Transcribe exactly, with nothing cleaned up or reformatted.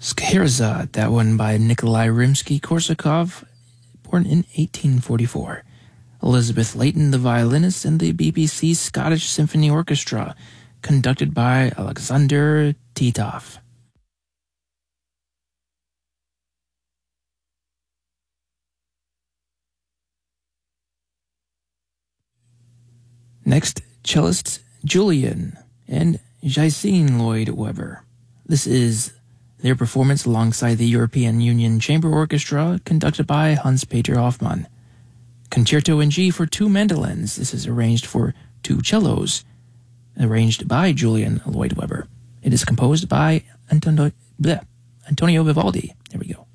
Scheherazade, that one by Nikolai Rimsky-Korsakov, born in eighteen forty-four. Elizabeth Layton, the violinist, and the B B C Scottish Symphony Orchestra, conducted by Alexander Titov. Next, cellist Julian and Jacine Lloyd Webber. This is their performance alongside the European Union Chamber Orchestra, conducted by Hans-Peter Hoffmann. Concerto in G for two mandolins. This is arranged for two cellos, arranged by Julian Lloyd Webber. It is composed by Antonio, bleh, Antonio Vivaldi. There we go.